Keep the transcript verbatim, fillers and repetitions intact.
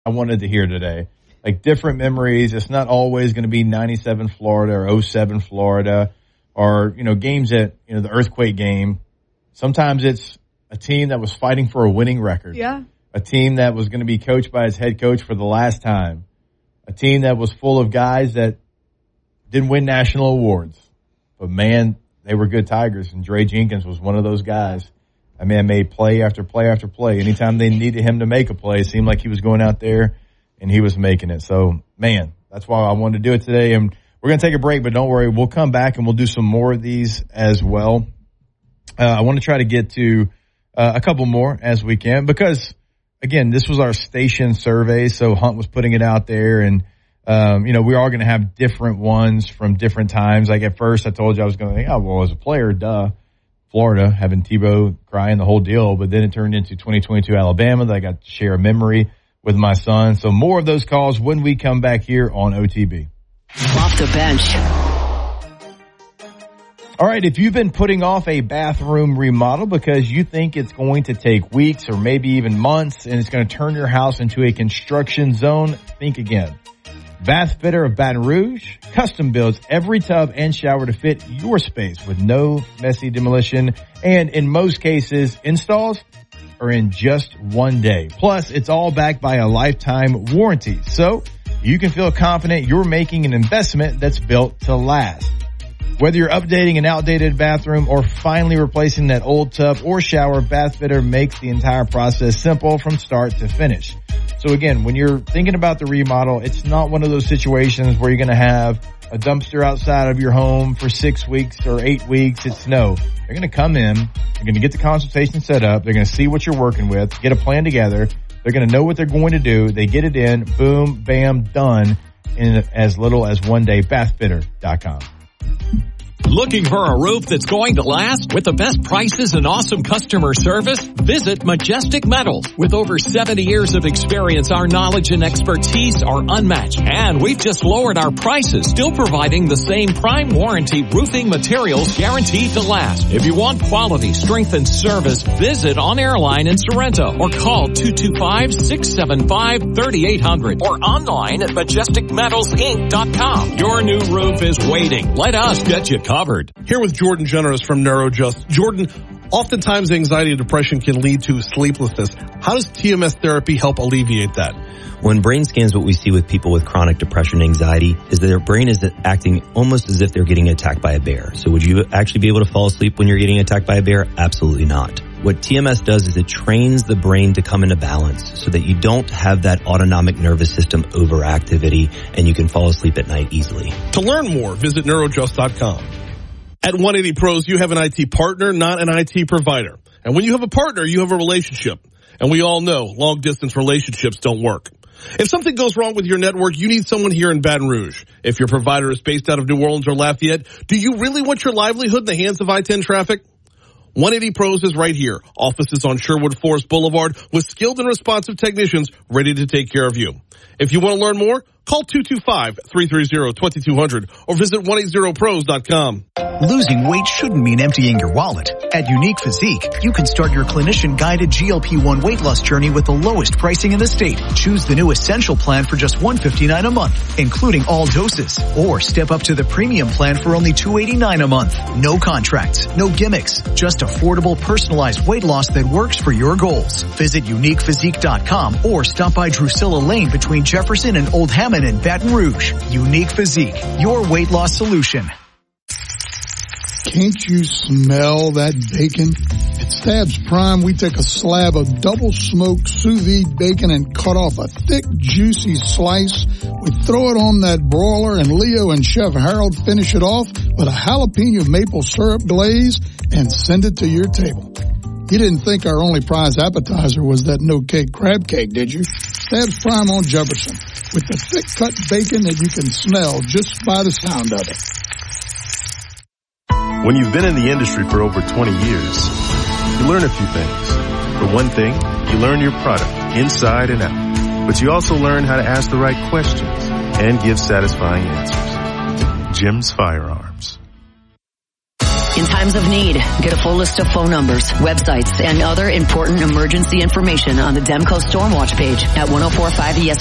I wanted to hear today. Like different memories. It's not always going to be ninety-seven Florida or oh seven Florida or, you know, games at, you know, the earthquake game. Sometimes it's a team that was fighting for a winning record. Yeah. A team that was going to be coached by its head coach for the last time. A team that was full of guys that didn't win national awards. But, man, they were good Tigers, and Dre Jenkins was one of those guys. That man made play after play after play. Anytime they needed him to make a play, it seemed like he was going out there and he was making it. So, man, that's why I wanted to do it today. And we're going to take a break, but don't worry. We'll come back and we'll do some more of these as well. Uh, I want to try to get to uh, a couple more as we can because, again, this was our station survey, so Hunt was putting it out there. And, um, you know, we are going to have different ones from different times. Like at first I told you I was going to think, oh, well, as a player, duh. Florida, having Tebow crying the whole deal, but then it turned into twenty twenty-two Alabama that I got to share a memory with my son. So more of those calls when we come back here on O T B. Off the bench. All right, if you've been putting off a bathroom remodel because you think it's going to take weeks or maybe even months and it's going to turn your house into a construction zone, think again. Bath Fitter of Baton Rouge custom builds every tub and shower to fit your space with no messy demolition. And in most cases, installs are in just one day. Plus, it's all backed by a lifetime warranty. So you can feel confident you're making an investment that's built to last. Whether you're updating an outdated bathroom or finally replacing that old tub or shower, Bath Fitter makes the entire process simple from start to finish. So again, when you're thinking about the remodel, it's not one of those situations where you're going to have a dumpster outside of your home for six weeks or eight weeks. It's no. They're going to come in. They're going to get the consultation set up. They're going to see what you're working with, get a plan together. They're going to know what they're going to do. They get it in. Boom, bam, done in as little as one day. bath fitter dot com. Looking for a roof that's going to last with the best prices and awesome customer service? Visit Majestic Metals. With over seventy years of experience, our knowledge and expertise are unmatched. And we've just lowered our prices, still providing the same prime warranty roofing materials guaranteed to last. If you want quality, strength, and service, visit On Airline in Sorrento or call two two five, six seven five, three eight zero zero or online at majestic metals inc dot com. Your new roof is waiting. Let us get you covered. Here with Jordan Generous from NeuroJust. Jordan, oftentimes anxiety and depression can lead to sleeplessness. How does T M S therapy help alleviate that? When brain scans, what we see with people with chronic depression and anxiety is that their brain is acting almost as if they're getting attacked by a bear. So would you actually be able to fall asleep when you're getting attacked by a bear? Absolutely not. What T M S does is it trains the brain to come into balance so that you don't have that autonomic nervous system overactivity and you can fall asleep at night easily. To learn more, visit neurojust dot com. At one eighty Pros, you have an I T partner, not an I T provider. And when you have a partner, you have a relationship. And we all know long-distance relationships don't work. If something goes wrong with your network, you need someone here in Baton Rouge. If your provider is based out of New Orleans or Lafayette, do you really want your livelihood in the hands of I ten traffic? one eighty Pros is right here. Offices on Sherwood Forest Boulevard with skilled and responsive technicians ready to take care of you. If you want to learn more, call two two five, three three zero, two two zero zero or visit one eighty pros dot com. Losing weight shouldn't mean emptying your wallet. At Unique Physique, you can start your clinician-guided G L P one weight loss journey with the lowest pricing in the state. Choose the new Essential plan for just one hundred fifty-nine dollars a month, including all doses. Or step up to the Premium plan for only two hundred eighty-nine dollars a month. No contracts, no gimmicks, just affordable personalized weight loss that works for your goals. Visit unique physique dot com or stop by Drusilla Lane between Jefferson and Old Hammond in Baton Rouge. Unique Physique, your weight loss solution. Can't you smell that bacon? At Stabs Prime, we take a slab of double-smoked sous vide bacon and cut off a thick, juicy slice. We throw it on that broiler, and Leo and Chef Harold finish it off with a jalapeno maple syrup glaze and send it to your table. You didn't think our only prize appetizer was that no-cake crab cake, did you? Stabs Prime on Jefferson, with the thick-cut bacon that you can smell just by the sound of it. When you've been in the industry for over twenty years, you learn a few things. For one thing, you learn your product inside and out. But you also learn how to ask the right questions and give satisfying answers. Jim's Firearms. in times of need. Get a full list of phone numbers, websites, and other important emergency information on the Demco Stormwatch page at ten forty-five E S